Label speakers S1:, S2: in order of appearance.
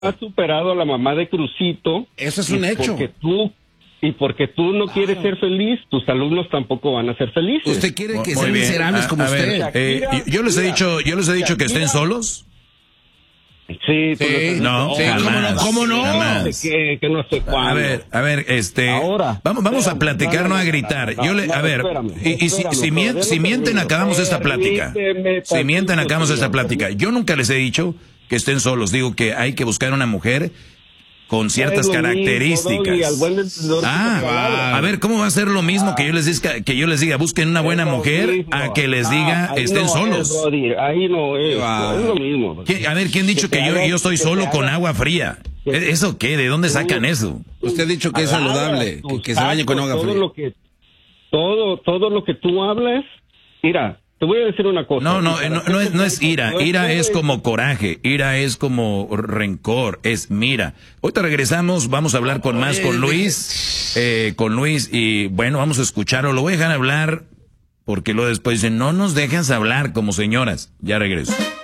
S1: has superado a la mamá de Crucito.
S2: Eso es un hecho.
S1: Porque tú no quieres ser feliz, tus alumnos tampoco van a ser felices.
S2: Usted quiere que sean miserables como usted.
S3: Yo les he dicho que estén solos.
S1: Sí,
S3: no,
S2: sí, ¿cómo no?
S1: Que no sé cuándo.
S3: A ver,
S1: ahora,
S3: vamos a platicar, no a gritar. Si mienten, acabamos esta plática. Si mienten, acabamos esta plática. Yo nunca les he dicho que estén solos. Digo que hay que buscar una mujer con ciertas características. A ver, ¿cómo va a ser lo mismo que yo les diga busquen una buena mujer a que les diga estén solos?
S1: Ahí no es lo mismo.
S3: A ver, ¿quién ha dicho que yo estoy solo con agua fría? ¿Eso qué? ¿De dónde sacan eso?
S2: Usted ha dicho que es saludable, que se bañe con agua fría.
S1: Todo lo que tú hablas, mira, te voy a decir una cosa.
S3: No es ira. Ira es como coraje. Ira es como rencor. Es mira. Ahorita regresamos. Vamos a hablar con Luis. Con Luis. Y bueno, vamos a escucharlo. Lo voy a dejar hablar porque luego después dicen, no nos dejas hablar como señoras. Ya regreso.